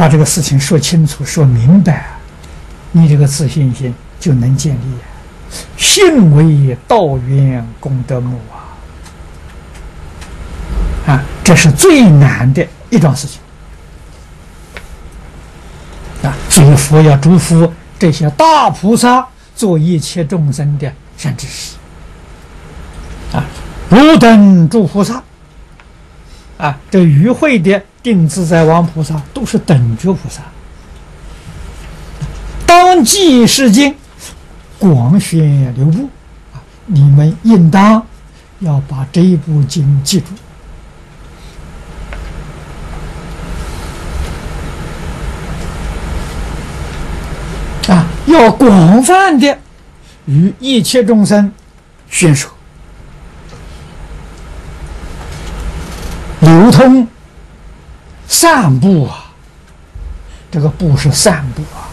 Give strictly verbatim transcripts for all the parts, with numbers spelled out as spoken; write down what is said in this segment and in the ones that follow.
把这个事情说清楚、说明白，你这个自信心就能建立。信为道源功德母啊！啊，这是最难的一桩事情啊！所以佛要祝福这些大菩萨做一切众生的善知识啊，汝等诸菩萨啊，这与会的定自在王菩萨都是等觉菩萨，当记是经，广宣流布啊！你们应当要把这一部经记住啊！要广泛的与一切众生宣说，流通散布啊！这个布是散布啊！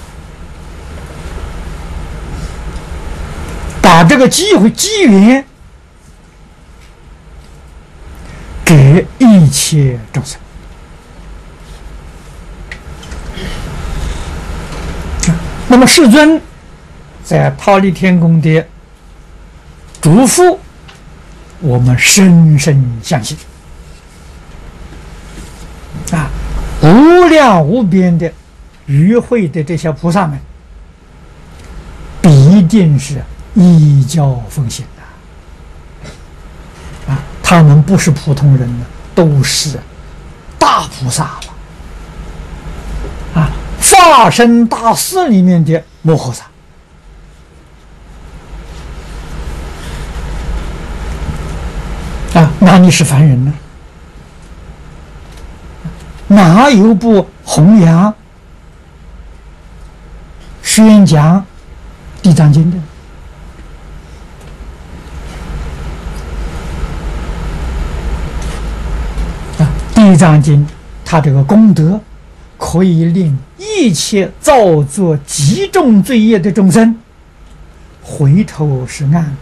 把这个机会机缘给一切众生。那么世尊在忉利天宫的嘱咐，我们深深相信啊，无量无边的与会的这些菩萨们，必定是依教奉行的啊！他们不是普通人呢，都是大菩萨了啊！化身大士里面的摩诃萨啊，哪里是凡人呢？哪有不弘扬宣讲地藏经的？地藏经，它这个功德可以令一切造作极重罪业的众生回头是岸的，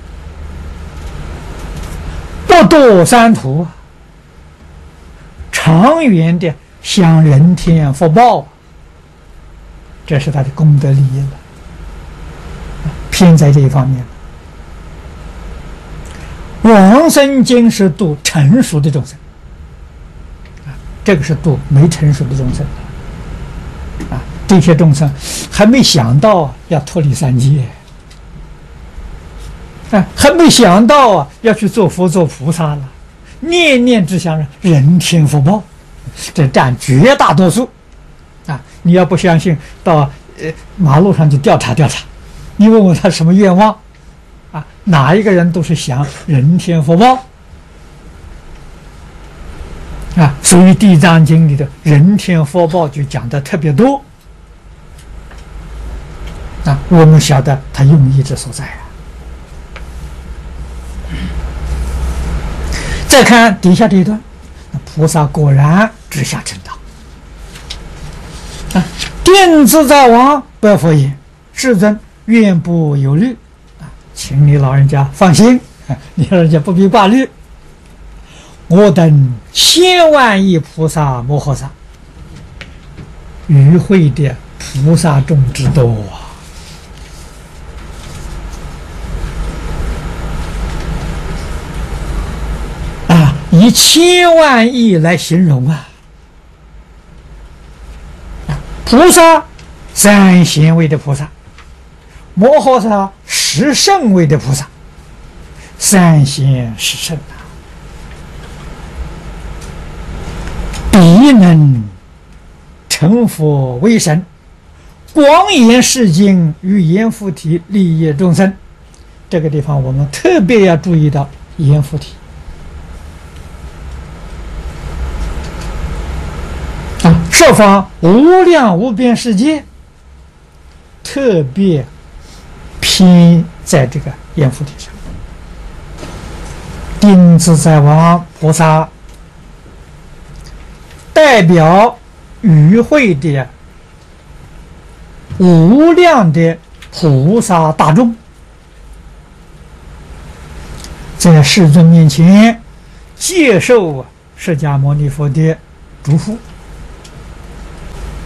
不堕三途，长远的享人天福报，这是他的功德利益了。偏在这一方面，往生经是度成熟的众生。这个是度没成熟的众生啊，这些众生还没想到要脱离三界啊，还没想到啊要去做佛做菩萨了，念念只想人天福报，这占绝大多数啊！你要不相信，到呃马路上去调查调查，你问问他什么愿望啊？哪一个人都是想人天福报。啊，所以《地藏经》里的人天福报就讲的特别多啊，我们晓得他用意之所在啊。再看底下这一段，菩萨果然直下成道啊！定自在王白佛言：“世尊，愿不忧虑啊，请你老人家放心，啊、你老人家不必挂虑。我等千万亿菩萨摩诃萨，与会的菩萨众之多啊！啊，以千万亿来形容啊！菩萨三贤位的菩萨，摩诃萨十圣位的菩萨，三贤十圣啊！必能成佛为神，广演是经，与阎浮提利益众生。这个地方我们特别要注意到阎浮提啊，设法无量无边世界，特别偏在这个阎浮提上。定自在王菩萨代表与会的无量的菩萨大众，在世尊面前接受释迦牟尼佛的嘱咐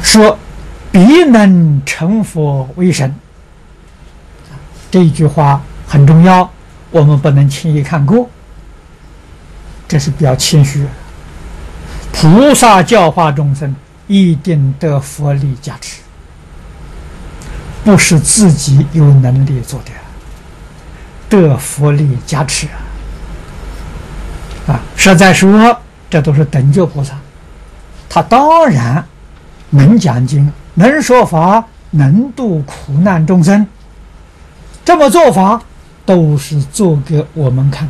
说必能成佛为神，这一句话很重要，我们不能轻易看过，这是比较谦虚。菩萨教化众生，一定得佛力加持，不是自己有能力做的，得佛力加持啊！啊，实在说，这都是等觉菩萨，他当然能讲经，能说法，能度苦难众生。这么做法，都是做给我们看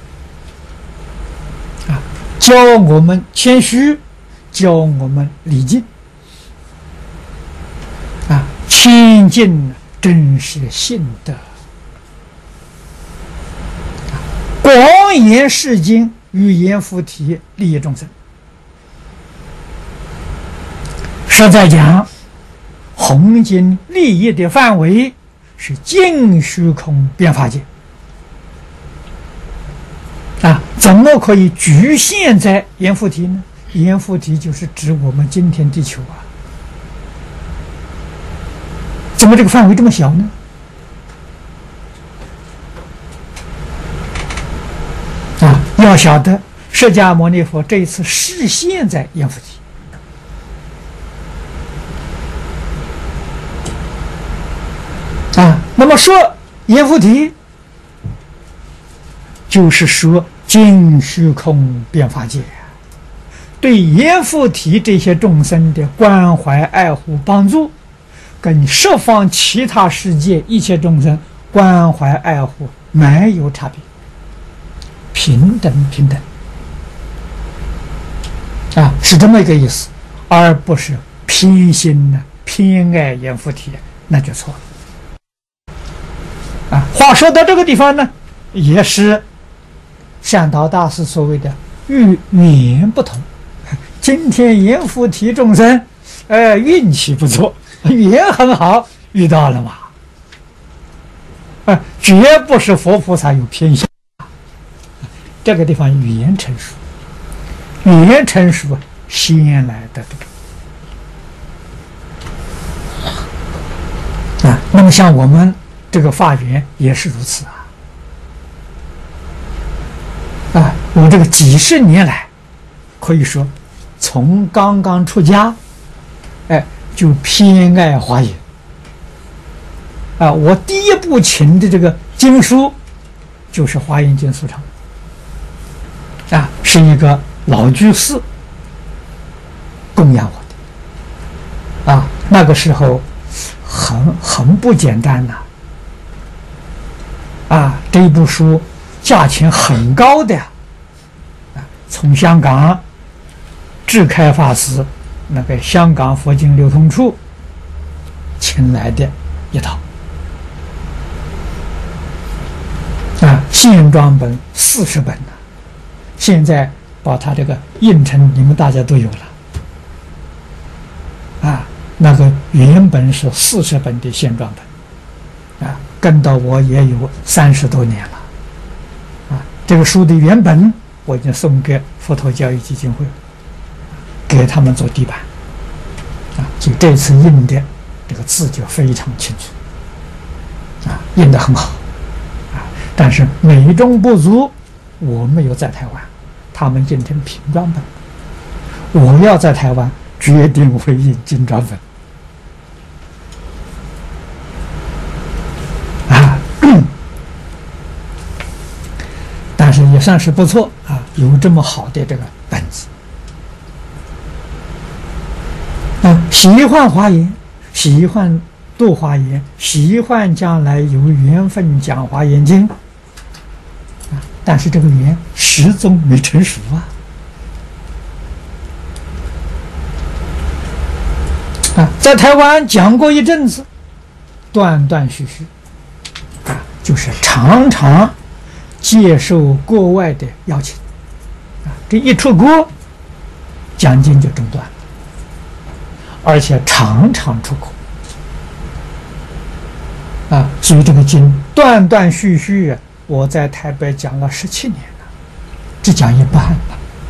的啊，教我们谦虚，教我们礼敬啊，清净真是信德。广言释经，语言附体，利益众生。实在讲，弘经利益的范围是尽虚空遍法界啊，怎么可以局限在阎浮提呢？阎浮提就是指我们今天地球啊，怎么这个范围这么小呢？啊，要晓得释迦牟尼佛这一次示现在阎浮提。啊，那么说阎浮提，就是说尽虚空遍法界，对阎浮提这些众生的关怀、爱护、帮助，跟十方其他世界一切众生关怀、爱护没有差别，平等平等，啊，是这么一个意思，而不是偏心呢、偏爱阎浮提，那就错了。啊，话说到这个地方呢，也是善导大师所谓的遇缘不同。今天阎浮提众生，呃，运气不错，缘很好，遇到了嘛。啊，绝不是佛菩萨有偏向。这个地方语言成熟，语言成熟先来的这个。啊，那么像我们这个法缘也是如此啊！啊，我这个几十年来，可以说从刚刚出家，哎，就偏爱华严。啊，我第一部请的这个经书，就是《华严经速成》，啊，是一个老居士供养我的。啊，那个时候很很不简单呐、啊。啊，这一部书价钱很高的呀！啊，从香港智开法师那个香港佛经流通处请来的一套。啊，现装本四十本呢，现在把它这个印成，你们大家都有了。啊，那个原本是四十本的现装本，啊，跟到我也有三十多年了。啊，这个书的原本我已经送给佛陀教育基金会，给他们做底板。啊，所以这次印的这个字就非常清楚，啊，印得很好。但是美中不足，我没有在台湾，他们印成平装本。我要在台湾，决定会印精装本。啊，但是也算是不错啊，有这么好的这个本子。啊，喜欢华严，喜欢度华严，喜欢将来有缘分讲华严经。但是这个缘始终没成熟啊！啊，在台湾讲过一阵子，断断续续，啊，就是常常接受国外的邀请，啊，这一出国，讲经就中断了，而且常常出国，啊，所以这个经断断续续啊。我在台北讲了十七年了，只讲一半了。